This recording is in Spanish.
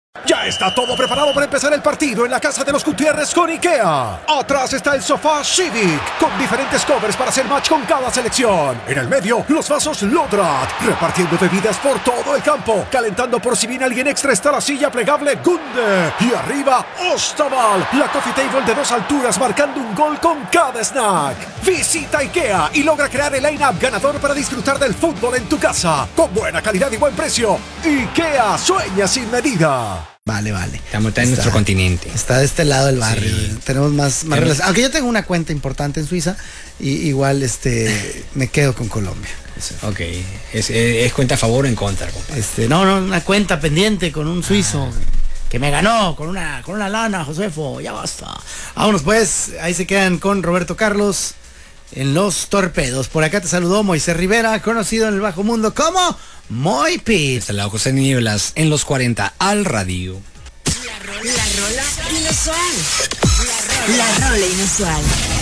Ya está todo preparado para empezar el partido en la casa de los Gutiérrez con IKEA. Atrás está el sofá Civic, con diferentes covers para hacer match con cada selección. En el medio, los vasos Lodrat, repartiendo bebidas por todo el campo. Calentando por si viene alguien extra está la silla plegable Gunde. Y arriba, Ostaval, la coffee table de 2 alturas marcando un gol con cada snack. Visita IKEA y logra crear el line-up ganador para disfrutar del fútbol en tu casa. Con buena calidad y buen precio. IKEA sueña sin medida. Vale. Estamos en nuestro continente. Está de este lado del barrio. Sí. Tenemos más relación. Aunque yo tengo una cuenta importante en Suiza, y igual me quedo con Colombia. Ok. ¿Es cuenta a favor o en contra, compadre? No, una cuenta pendiente con un suizo que me ganó con una lana, Josefo. Ya basta. Vámonos pues. Ahí se quedan con Roberto Carlos en Los Torpedos. Por acá te saludó Moisés Rivera, conocido en el bajo mundo como Moy Pit. Este lado José Nieblas en los 40 al radio. La rola inusual. La rola inusual.